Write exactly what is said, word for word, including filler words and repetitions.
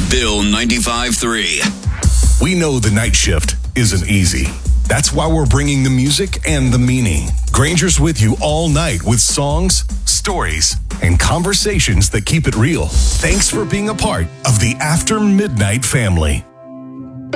Bill ninety-five three. We know the night shift isn't easy. That's why we're bringing the music and the meaning. Granger's with you all night with songs, stories, and conversations that keep it real. Thanks for being a part of the After Midnight family.